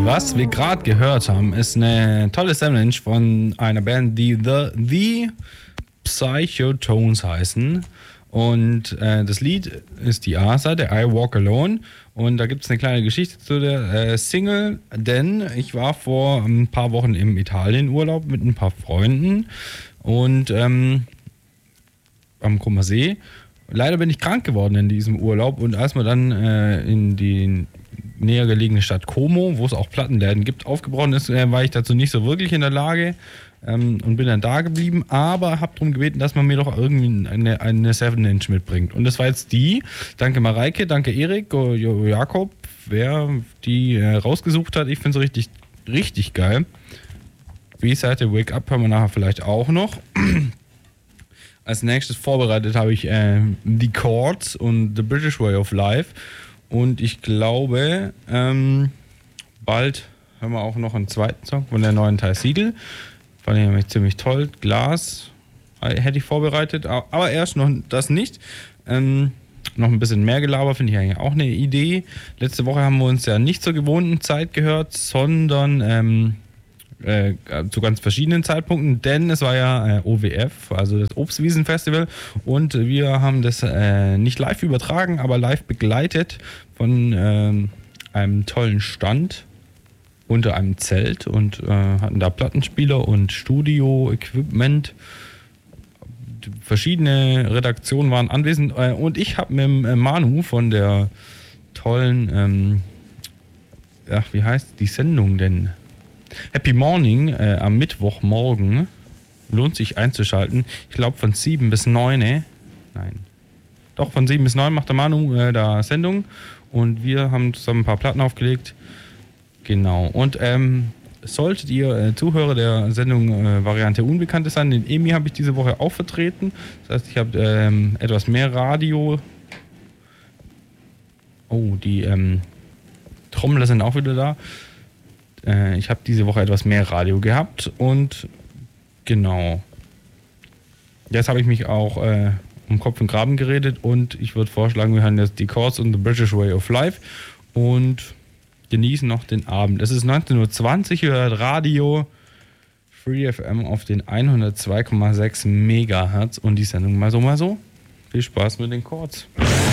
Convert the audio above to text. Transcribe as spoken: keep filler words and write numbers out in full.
Was wir gerade gehört haben, ist eine tolle Sendung von einer Band, die The, The Psychotones heißen. Und äh, das Lied ist die A-Seite, I Walk Alone. Und da gibt es eine kleine Geschichte zu der äh, Single, denn ich war vor ein paar Wochen im Italienurlaub mit ein paar Freunden und ähm, am Comer See. Leider bin ich krank geworden in diesem Urlaub und als wir dann äh, in die näher gelegene Stadt Como, wo es auch Plattenläden gibt, aufgebrochen ist, äh, war ich dazu nicht so wirklich in der Lage ähm, und bin dann da geblieben, aber habe darum gebeten, dass man mir doch irgendwie eine, eine seven inch mitbringt. Und das war jetzt die. Danke Mareike, danke Erik, jo, Jakob, wer die äh, rausgesucht hat. Ich finde es richtig, richtig geil. B-Seite Wake Up hören wir nachher vielleicht auch noch. Als nächstes vorbereitet habe ich äh, The Chords und The British Way of Life. Und ich glaube, ähm, bald hören wir auch noch einen zweiten Song von der neuen Ty Segall. Fand ich nämlich ziemlich toll. Glas hätte ich vorbereitet, aber erst noch das nicht. Ähm, noch ein bisschen mehr Gelaber finde ich eigentlich auch eine Idee. Letzte Woche haben wir uns ja nicht zur gewohnten Zeit gehört, sondern ähm, äh, zu ganz verschiedenen Zeitpunkten, denn es war ja äh, O W F, also das Obstwiesenfestival, und wir haben das äh, nicht live übertragen, aber live begleitet von äh, einem tollen Stand unter einem Zelt und äh, hatten da Plattenspieler und Studio-Equipment. Verschiedene Redaktionen waren anwesend äh, und ich habe mit dem äh, Manu von der tollen, ähm, ja, wie heißt die Sendung denn? Happy Morning äh, am Mittwochmorgen. Lohnt sich einzuschalten. Ich glaube von sieben bis neun. Nein. Doch, von sieben bis neun macht der Manu äh, da Sendung. Und wir haben zusammen ein paar Platten aufgelegt. Genau. Und ähm, solltet ihr äh, Zuhörer der Sendung äh, Variante Unbekannte sein, den Emi habe ich diese Woche auch vertreten. Das heißt, ich habe ähm, etwas mehr Radio. Oh, die ähm, Trommler sind auch wieder da. Ich habe diese Woche etwas mehr Radio gehabt und genau. Jetzt habe ich mich auch äh, um Kopf und Graben geredet und ich würde vorschlagen, wir hören jetzt die Chords und The British Way of Life und genießen noch den Abend. Es ist neunzehn Uhr zwanzig, ihr hört Radio Free F M auf den hundertzwei Komma sechs Megahertz und die Sendung mal so, mal so. Viel Spaß mit den Chords.